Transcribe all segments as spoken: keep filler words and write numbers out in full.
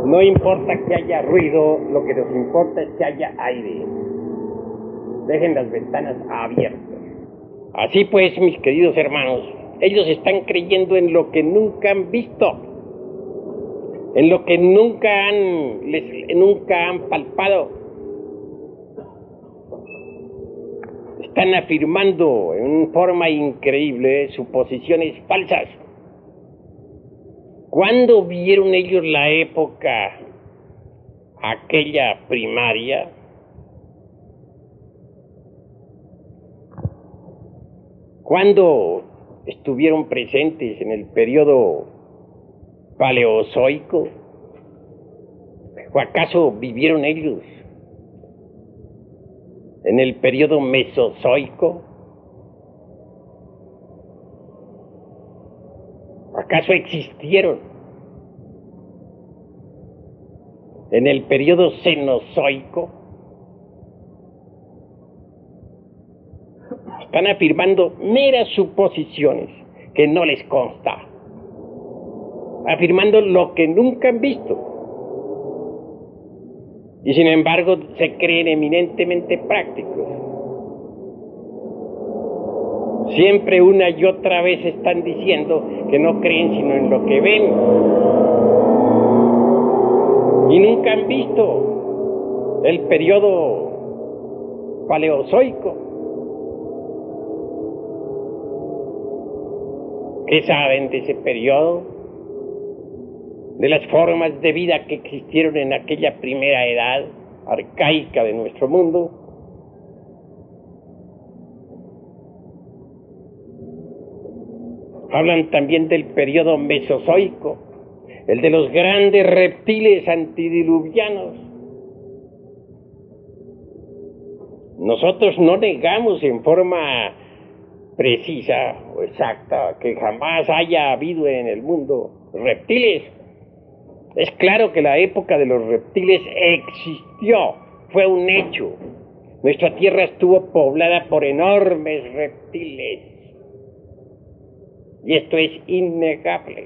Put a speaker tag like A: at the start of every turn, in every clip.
A: No importa que haya ruido, lo que nos importa es que haya aire. Dejen las ventanas abiertas. Así pues, mis queridos hermanos, ellos están creyendo en lo que nunca han visto, en lo que nunca han, les, nunca han palpado. Están afirmando en forma increíble suposiciones falsas. ¿Cuándo vieron ellos la época, aquella primaria? ¿Cuándo estuvieron presentes en el periodo paleozoico? ¿O acaso vivieron ellos en el periodo mesozoico? ¿Acaso existieron en el periodo cenozoico? Están afirmando meras suposiciones que no les consta, afirmando lo que nunca han visto, y sin embargo se creen eminentemente prácticos. Siempre una y otra vez están diciendo que no creen sino en lo que ven, y nunca han visto el periodo paleozoico. ¿Qué saben de ese periodo? De las formas de vida que existieron en aquella primera edad arcaica de nuestro mundo. Hablan también del periodo mesozoico, el de los grandes reptiles antidiluvianos. Nosotros no negamos en forma precisa o exacta que jamás haya habido en el mundo reptiles. Es claro que la época de los reptiles existió, fue un hecho. Nuestra tierra estuvo poblada por enormes reptiles, y esto es innegable.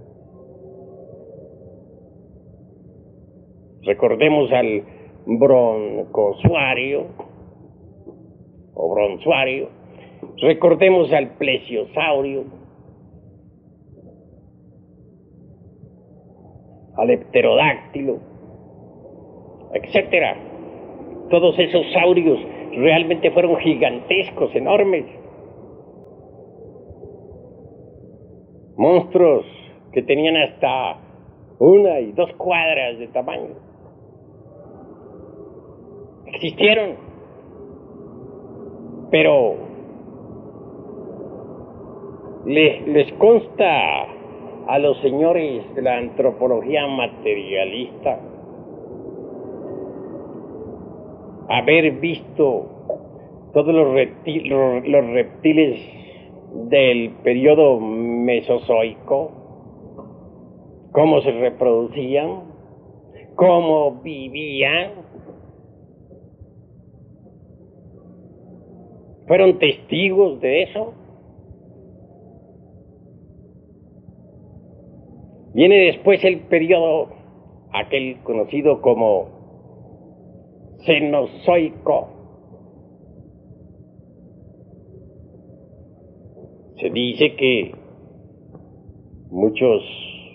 A: Recordemos al broncosuario o bronzuario, recordemos al plesiosaurio, al pterodáctilo, etcétera. Todos esos saurios realmente fueron gigantescos, enormes. Monstruos que tenían hasta una y dos cuadras de tamaño. Existieron, pero les, les consta a los señores de la antropología materialista haber visto todos los reptiles, los, los reptiles del periodo mesozoico, cómo se reproducían, cómo vivían. ¿Fueron testigos de eso? Viene después el periodo, aquel conocido como Cenozoico. Se dice que muchos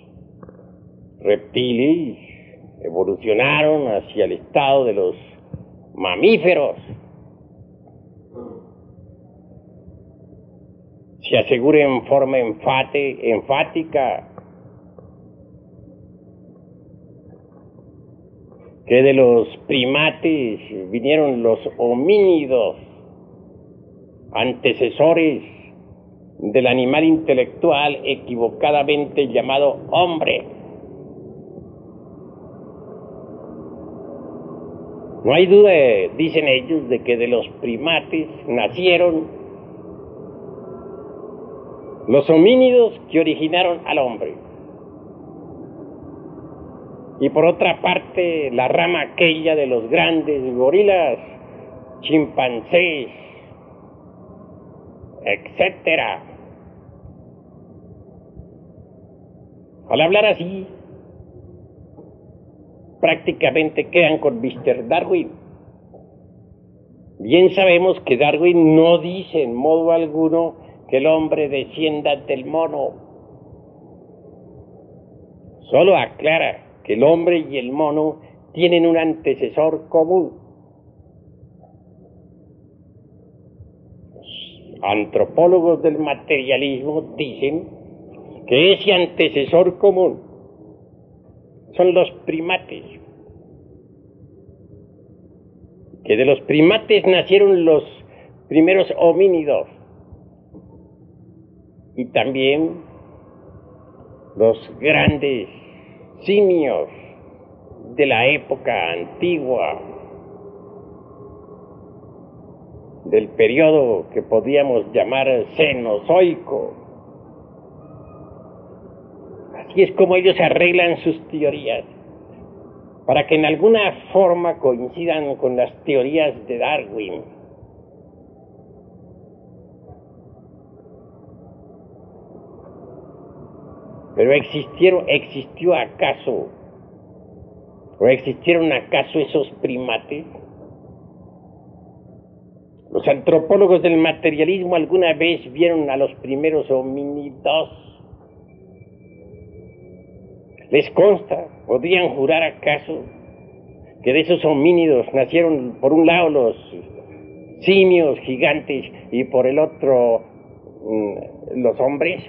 A: reptiles evolucionaron hacia el estado de los mamíferos. Se asegura en forma enfate, enfática que de los primates vinieron los homínidos, antecesores del animal intelectual equivocadamente llamado hombre. No hay duda, dicen ellos, de que de los primates nacieron los homínidos que originaron al hombre. Y por otra parte, la rama aquella de los grandes gorilas, chimpancés, etcétera. Al hablar así, prácticamente quedan con mister Darwin. Bien sabemos que Darwin no dice en modo alguno que el hombre descienda del mono. Solo aclara que el hombre y el mono tienen un antecesor común. Los antropólogos del materialismo dicen que ese antecesor común son los primates. Que de los primates nacieron los primeros homínidos y también los grandes simios de la época antigua, del periodo que podríamos llamar cenozoico. Así es como ellos arreglan sus teorías, para que en alguna forma coincidan con las teorías de Darwin. Pero existieron, ¿existió acaso, o existieron acaso esos primates? Los antropólogos del materialismo alguna vez vieron a los primeros homínidos. ¿Les consta? ¿Podrían jurar acaso que de esos homínidos nacieron por un lado los simios gigantes y por el otro mmm, los hombres?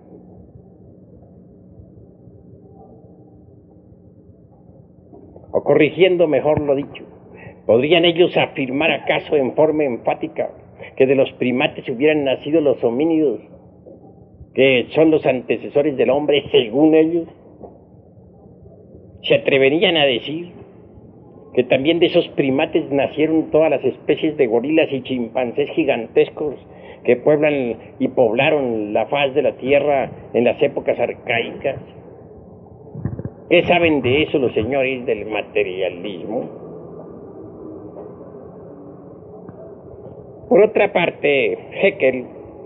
A: O corrigiendo mejor lo dicho, ¿podrían ellos afirmar acaso en forma enfática que de los primates hubieran nacido los homínidos, que son los antecesores del hombre según ellos? ¿Se atreverían a decir que también de esos primates nacieron todas las especies de gorilas y chimpancés gigantescos que pueblan y poblaron la faz de la tierra en las épocas arcaicas? ¿Qué saben de eso los señores del materialismo? Por otra parte, Haeckel,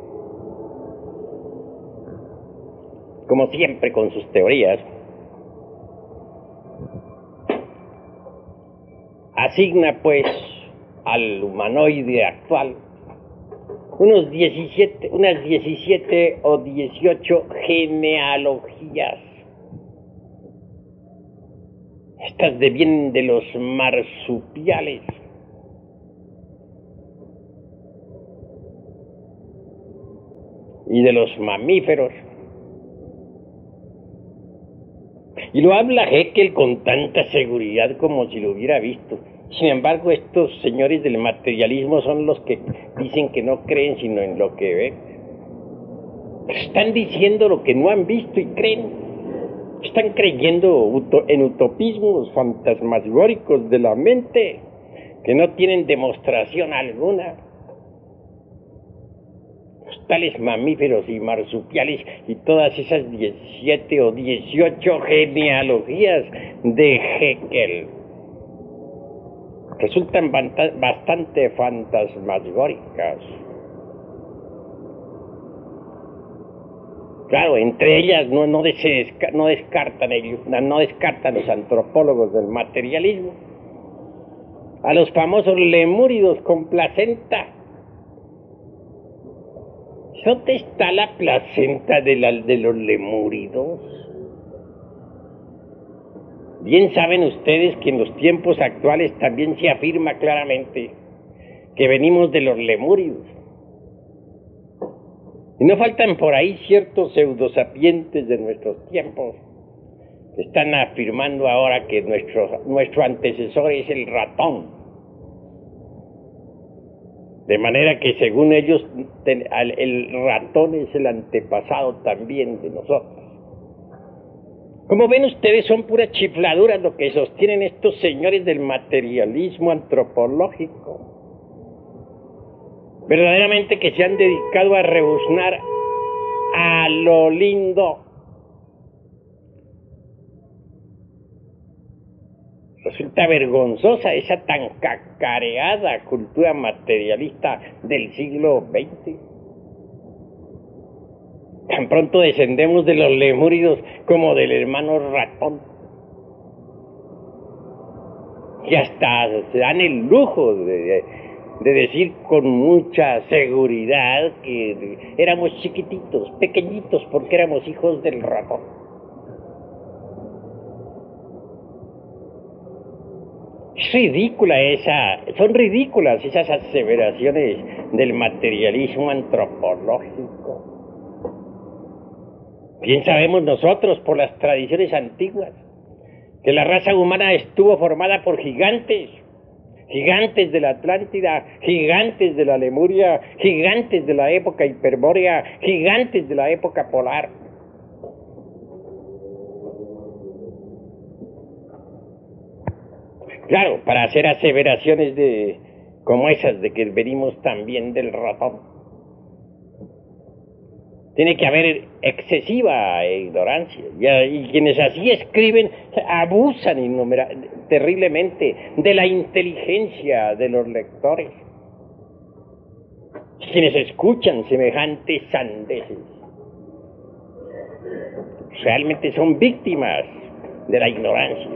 A: como siempre con sus teorías, asigna pues al humanoide actual unos diecisiete, unas diecisiete o dieciocho genealogías. Estas devienen de los marsupiales. Y de los mamíferos. Y lo habla Haeckel con tanta seguridad como si lo hubiera visto. Sin embargo, estos señores del materialismo son los que dicen que no creen sino en lo que ven. Están diciendo lo que no han visto y creen. Están creyendo en utopismos fantasmagóricos de la mente que no tienen demostración alguna. Los tales mamíferos y marsupiales y todas esas diecisiete o dieciocho genealogías de Haeckel resultan bastante fantasmagóricas. Claro, entre ellas no, no, des, no, descartan ellos, no descartan los antropólogos del materialismo a los famosos lemúridos con placenta. ¿Dónde está la placenta de, la, de los lemúridos? Bien saben ustedes que en los tiempos actuales también se afirma claramente que venimos de los lemúridos. Y no faltan por ahí ciertos pseudosapientes de nuestros tiempos que están afirmando ahora que nuestro, nuestro antecesor es el ratón. De manera que según ellos el ratón es el antepasado también de nosotros. Como ven ustedes, son puras chifladuras lo que sostienen estos señores del materialismo antropológico. Verdaderamente que se han dedicado a rebuznar a lo lindo. Resulta vergonzosa esa tan cacareada cultura materialista del siglo veinte. Tan pronto descendemos de los lemúridos como del hermano ratón. y hasta se dan el lujo de, de decir con mucha seguridad que éramos chiquititos, pequeñitos, porque éramos hijos del ratón. Es ridícula esa, son ridículas esas aseveraciones del materialismo antropológico. Bien sabemos nosotros por las tradiciones antiguas que la raza humana estuvo formada por gigantes, gigantes de la Atlántida, gigantes de la Lemuria, gigantes de la época hiperbórea, gigantes de la época polar. Claro, para hacer aseveraciones de como esas de que venimos también del ratón, tiene que haber excesiva ignorancia. Y, y quienes así escriben abusan innumera- terriblemente de la inteligencia de los lectores. Quienes escuchan semejantes sandeces realmente son víctimas de la ignorancia.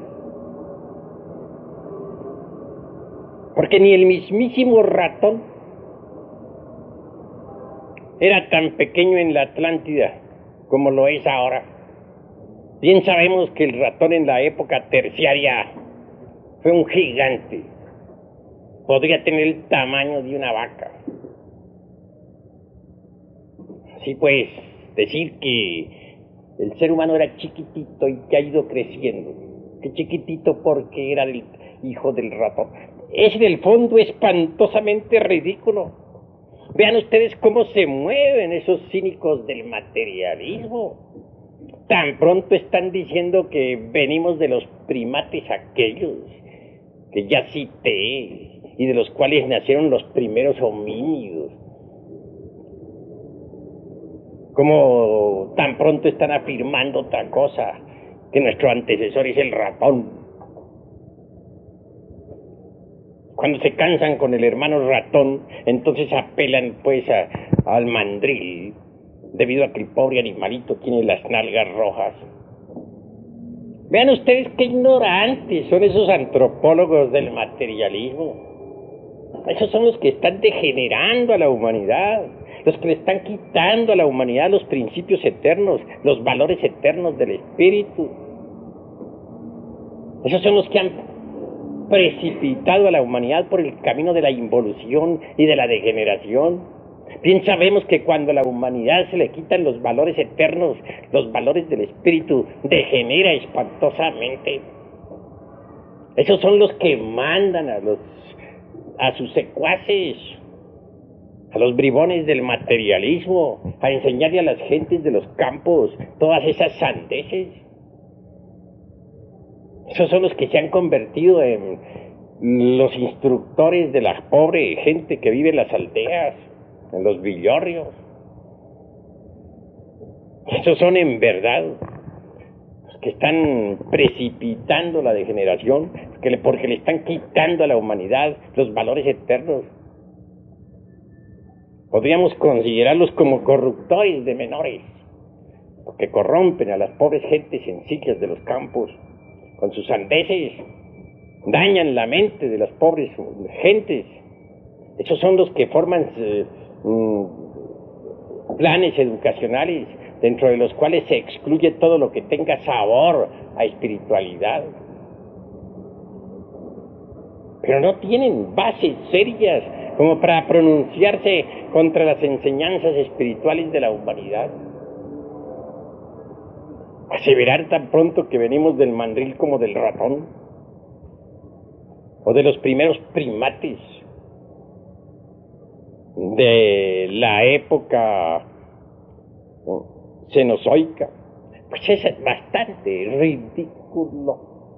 A: Porque ni el mismísimo ratón era tan pequeño en la Atlántida como lo es ahora. Bien sabemos que el ratón en la época terciaria fue un gigante. Podría tener el tamaño de una vaca. Así pues, decir que el ser humano era chiquitito y que ha ido creciendo. Que chiquitito porque era el hijo del ratón. Es en el fondo espantosamente ridículo. Vean ustedes cómo se mueven esos cínicos del materialismo. Tan pronto están diciendo que venimos de los primates aquellos que ya cité y de los cuales nacieron los primeros homínidos. Como tan pronto están afirmando otra cosa, que nuestro antecesor es el ratón. Cuando se cansan con el hermano ratón, entonces apelan pues a, al mandril, debido a que el pobre animalito tiene las nalgas rojas. Vean ustedes qué ignorantes son esos antropólogos del materialismo. Esos son los que están degenerando a la humanidad, los que le están quitando a la humanidad los principios eternos, los valores eternos del espíritu. Esos son los que han precipitado a la humanidad por el camino de la involución y de la degeneración. Bien sabemos que cuando a la humanidad se le quitan los valores eternos, los valores del espíritu, degenera espantosamente. Esos son los que mandan a los a sus secuaces, a los bribones del materialismo, a enseñarle a las gentes de los campos todas esas sandeces. Esos son los que se han convertido en los instructores de la pobre gente que vive en las aldeas, en los villorrios. Esos son en verdad los que están precipitando la degeneración, porque le, porque le están quitando a la humanidad los valores eternos. Podríamos considerarlos como corruptores de menores, porque corrompen a las pobres gentes sencillas de los campos. Con sus sandeces dañan la mente de las pobres gentes. Esos son los que forman eh, planes educacionales dentro de los cuales se excluye todo lo que tenga sabor a espiritualidad. Pero no tienen bases serias como para pronunciarse contra las enseñanzas espirituales de la humanidad. Aseverar tan pronto que venimos del mandril como del ratón, o de los primeros primates de la época cenozoica, pues es bastante ridículo.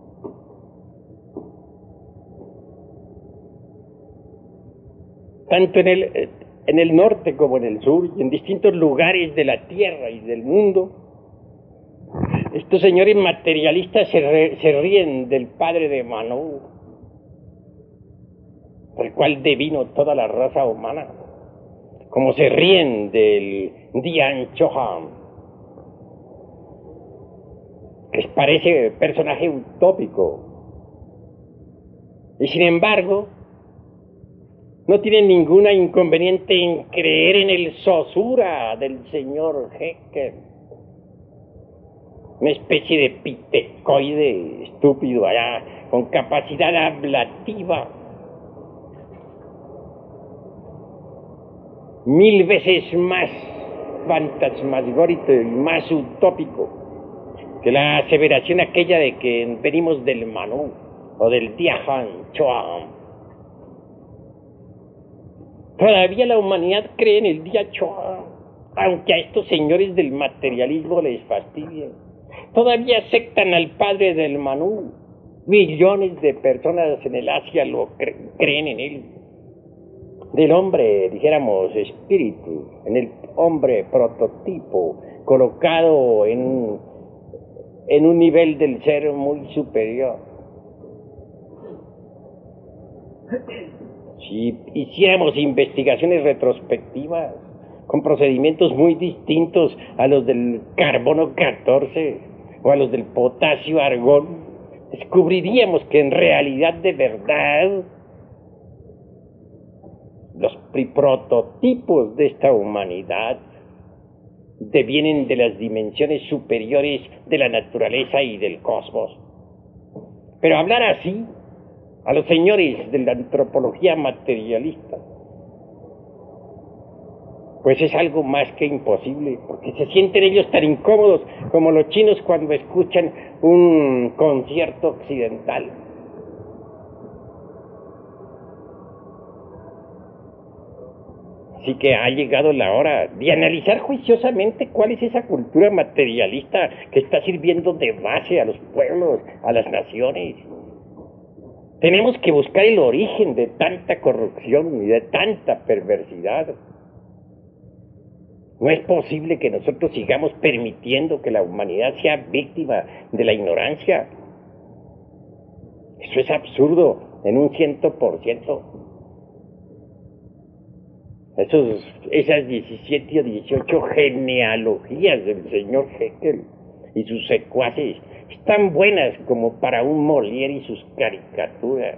A: Tanto en el, en el norte como en el sur, y en distintos lugares de la tierra y del mundo, estos señores materialistas se, re, se ríen del padre de Manu, del cual devino toda la raza humana, como se ríen del Dian Chohan, que les parece personaje utópico, Y sin embargo, no tienen ninguna inconveniente en creer en el Saussure del señor Haeckel. Una especie de pitecoide estúpido allá, con capacidad ablativa mil veces más fantasmagórico y más utópico que la aseveración aquella de que venimos del Manu o del Diahan Choam. Todavía la humanidad cree en el día Choam, aunque a estos señores del materialismo les fastidie. Todavía aceptan al padre del Manu. Millones de personas en el Asia lo cre creen en él. Del hombre, dijéramos, espíritu, en el hombre prototipo, colocado en, en un nivel del ser muy superior. Si hiciéramos investigaciones retrospectivas con procedimientos muy distintos a los del carbono catorce o a los del potasio argón, descubriríamos que en realidad de verdad los prototipos de esta humanidad devienen de las dimensiones superiores de la naturaleza y del cosmos. Pero hablar así a los señores de la antropología materialista, pues es algo más que imposible, porque se sienten ellos tan incómodos como los chinos cuando escuchan un concierto occidental. Así que ha llegado la hora de analizar juiciosamente cuál es esa cultura materialista que está sirviendo de base a los pueblos, a las naciones. Tenemos que buscar el origen de tanta corrupción y de tanta perversidad. No es posible que nosotros sigamos permitiendo que la humanidad sea víctima de la ignorancia. Eso es absurdo en un ciento por ciento. Esos, esas diecisiete o dieciocho genealogías del señor Haeckel y sus secuaces están buenas como para un Molière y sus caricaturas.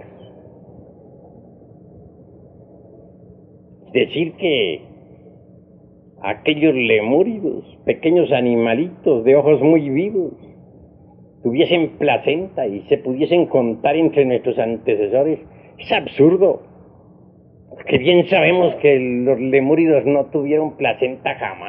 A: Decir que aquellos lemúridos, pequeños animalitos de ojos muy vivos, tuviesen placenta y se pudiesen contar entre nuestros antecesores es absurdo. Que bien sabemos que los lemúridos no tuvieron placenta jamás.